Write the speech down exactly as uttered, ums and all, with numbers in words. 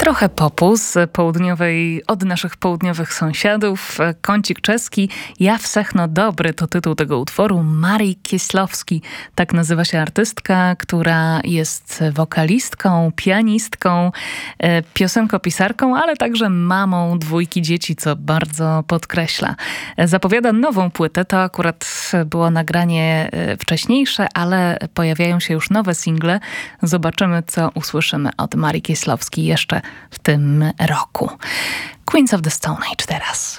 Trochę popu z południowej, od naszych południowych sąsiadów. Kącik czeski, Ja wszechno dobry to tytuł tego utworu. Marii Kieślowski, tak nazywa się artystka, która jest wokalistką, pianistką, piosenkopisarką, ale także mamą dwójki dzieci, co bardzo podkreśla. Zapowiada nową płytę, to akurat było nagranie wcześniejsze, ale pojawiają się już nowe single. Zobaczymy, co usłyszymy od Marii Kieślowskiej jeszcze w tym roku. Queens of the Stone Age teraz.